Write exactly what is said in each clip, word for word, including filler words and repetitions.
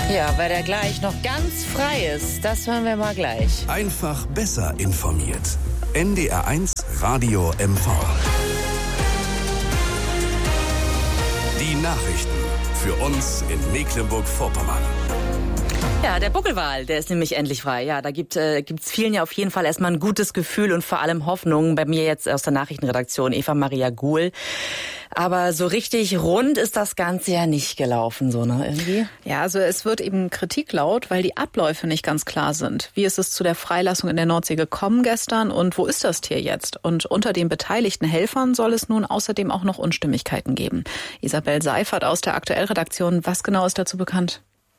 Ja, wer da gleich noch ganz frei ist, das hören wir mal gleich. Einfach besser informiert. N D R eins Radio M V. Die Nachrichten für uns in Mecklenburg-Vorpommern. Ja, der Buckelwal, der ist nämlich endlich frei. Ja, da gibt äh, gibt's vielen ja auf jeden Fall erstmal ein gutes Gefühl und vor allem Hoffnung. Bei mir jetzt aus der Nachrichtenredaktion, Eva Maria Guhl. Aber so richtig rund ist das Ganze ja nicht gelaufen, so, ne, irgendwie? Ja, also es wird eben Kritik laut, weil die Abläufe nicht ganz klar sind. Wie ist es zu der Freilassung in der Nordsee gekommen gestern und wo ist das Tier jetzt? Und unter den beteiligten Helfern soll es nun außerdem auch noch Unstimmigkeiten geben. Isabel Seifert aus der Aktuellredaktion, was genau ist dazu bekannt?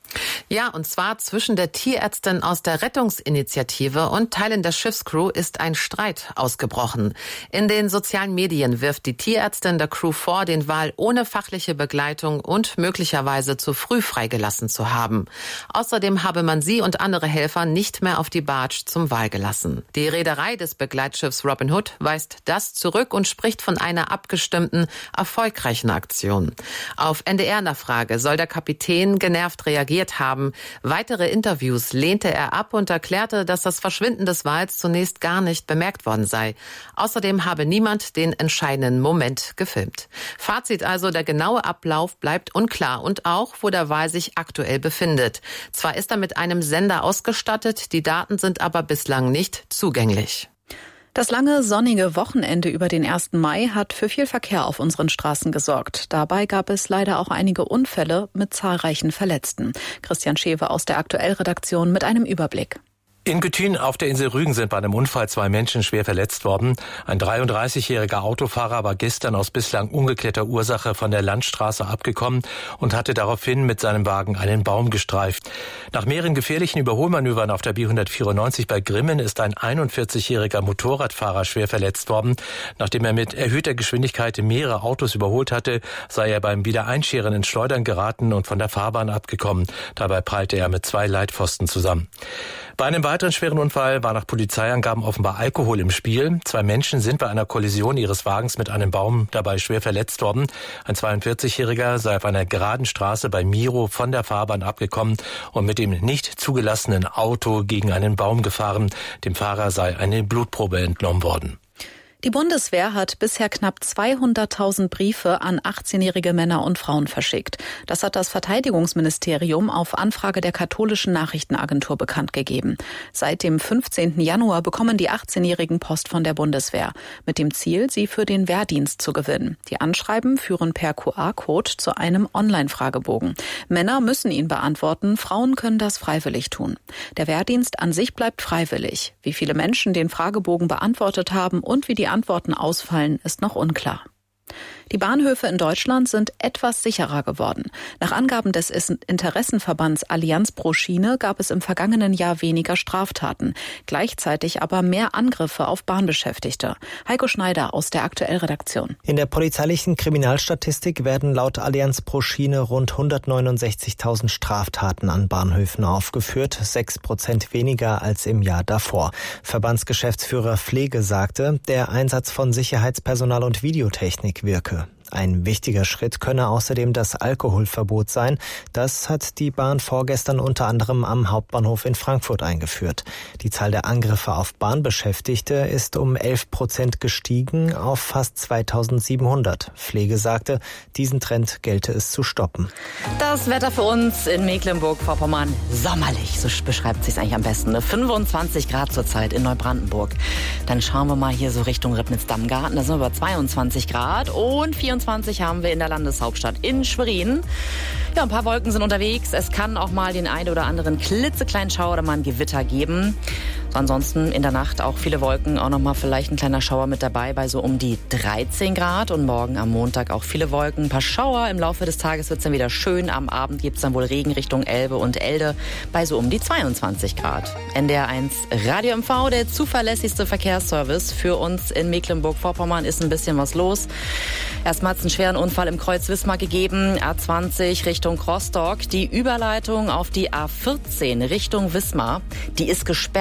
Ja, und zwar zwischen der Tierärztin aus der Rettungsinitiative und Teilen der Schiffscrew ist ein Streit ausgebrochen. In den sozialen Medien wirft die Tierärztin der Crew vor, den Wal ohne fachliche Begleitung und möglicherweise zu früh freigelassen zu haben. Außerdem habe man sie und andere Helfer nicht mehr auf die Barge zum Wal gelassen. Die Reederei des Begleitschiffs Robin Hood weist das zurück und spricht von einer abgestimmten, erfolgreichen Aktion. Auf N D R-Nachfrage soll der Kapitän genervt reagieren haben. Weitere Interviews lehnte er ab und erklärte, dass das Verschwinden des Wals zunächst gar nicht bemerkt worden sei. Außerdem habe niemand den entscheidenden Moment gefilmt. Fazit also, der genaue Ablauf bleibt unklar und auch, wo der Wal sich aktuell befindet. Zwar ist er mit einem Sender ausgestattet, die Daten sind aber bislang nicht zugänglich. Das lange sonnige Wochenende über den ersten Mai hat für viel Verkehr auf unseren Straßen gesorgt. Dabei gab es leider auch einige Unfälle mit zahlreichen Verletzten. Christian Schewe aus der Aktuellredaktion mit einem Überblick. In Gütün auf der Insel Rügen sind bei einem Unfall zwei Menschen schwer verletzt worden. Ein dreiunddreißigjähriger Autofahrer war gestern aus bislang ungeklärter Ursache von der Landstraße abgekommen und hatte daraufhin mit seinem Wagen einen Baum gestreift. Nach mehreren gefährlichen Überholmanövern auf der B hundertvierundneunzig bei Grimmen ist ein einundvierzigjähriger Motorradfahrer schwer verletzt worden. Nachdem er mit erhöhter Geschwindigkeit mehrere Autos überholt hatte, sei er beim Wiedereinscheren ins Schleudern geraten und von der Fahrbahn abgekommen. Dabei prallte er mit zwei Leitpfosten zusammen. Bei einem weiteren schweren Unfall war nach Polizeiangaben offenbar Alkohol im Spiel. Zwei Menschen sind bei einer Kollision ihres Wagens mit einem Baum dabei schwer verletzt worden. Ein zweiundvierzigjähriger sei auf einer geraden Straße bei Miro von der Fahrbahn abgekommen und mit dem nicht zugelassenen Auto gegen einen Baum gefahren. Dem Fahrer sei eine Blutprobe entnommen worden. Die Bundeswehr hat bisher knapp zweihunderttausend Briefe an achtzehnjährige Männer und Frauen verschickt. Das hat das Verteidigungsministerium auf Anfrage der katholischen Nachrichtenagentur bekannt gegeben. Seit dem fünfzehnten Januar bekommen die achtzehnjährigen Post von der Bundeswehr, mit dem Ziel, sie für den Wehrdienst zu gewinnen. Die Anschreiben führen per Q R-Code zu einem Online-Fragebogen. Männer müssen ihn beantworten, Frauen können das freiwillig tun. Der Wehrdienst an sich bleibt freiwillig. Wie viele Menschen den Fragebogen beantwortet haben und wie die Antworten ausfallen, ist noch unklar. Die Bahnhöfe in Deutschland sind etwas sicherer geworden. Nach Angaben des Interessenverbands Allianz pro Schiene gab es im vergangenen Jahr weniger Straftaten, gleichzeitig aber mehr Angriffe auf Bahnbeschäftigte. Heiko Schneider aus der Aktuellredaktion. In der polizeilichen Kriminalstatistik werden laut Allianz pro Schiene rund hundertneunundsechzigtausend Straftaten an Bahnhöfen aufgeführt, sechs Prozent weniger als im Jahr davor. Verbandsgeschäftsführer Pflege sagte, der Einsatz von Sicherheitspersonal und Videotechnik wirke. Ein wichtiger Schritt könne außerdem das Alkoholverbot sein. Das hat die Bahn vorgestern unter anderem am Hauptbahnhof in Frankfurt eingeführt. Die Zahl der Angriffe auf Bahnbeschäftigte ist um elf Prozent gestiegen auf fast zweitausendsiebenhundert. Pflege sagte, diesen Trend gelte es zu stoppen. Das Wetter für uns in Mecklenburg-Vorpommern sommerlich, so beschreibt es sich eigentlich am besten. fünfundzwanzig Grad zurzeit in Neubrandenburg. Dann schauen wir mal hier so Richtung Ribnitz-Dammgarten. Da sind wir bei zweiundzwanzig Grad und vierundzwanzig haben wir in der Landeshauptstadt in Schwerin. Ja, ein paar Wolken sind unterwegs. Es kann auch mal den einen oder anderen klitzekleinen Schauer oder mal ein Gewitter geben. So, ansonsten in der Nacht auch viele Wolken, auch noch mal vielleicht ein kleiner Schauer mit dabei bei so um die dreizehn Grad. Und morgen am Montag auch viele Wolken, ein paar Schauer. Im Laufe des Tages wird es dann wieder schön. Am Abend gibt es dann wohl Regen Richtung Elbe und Elde bei so um die zweiundzwanzig Grad. N D R eins Radio M V, der zuverlässigste Verkehrsservice für uns in Mecklenburg-Vorpommern, ist ein bisschen was los. Erstmal hat es einen schweren Unfall im Kreuz Wismar gegeben, A zwanzig Richtung Rostock. Die Überleitung auf die A vierzehn Richtung Wismar, die ist gesperrt und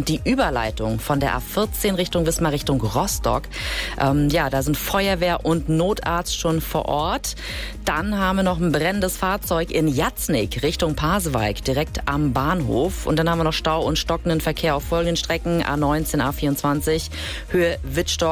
Und die Überleitung von der A vierzehn Richtung Wismar Richtung Rostock, ähm, ja, da sind Feuerwehr und Notarzt schon vor Ort. Dann haben wir noch ein brennendes Fahrzeug in Jatznik Richtung Pasewalk, direkt am Bahnhof. Und dann haben wir noch Stau und stockenden Verkehr auf folgenden Strecken: A neunzehn, A vierundzwanzig, Höhe Wittstock.